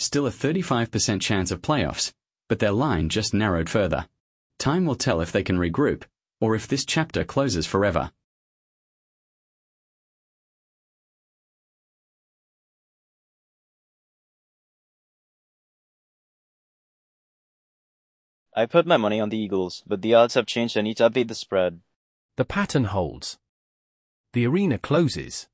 Still a 35% chance of playoffs, but their line just narrowed further. Time will tell if they can regroup, or if this chapter closes forever. I put my money on the Eagles, but the odds have changed. I need to update the spread. The pattern holds. The arena closes.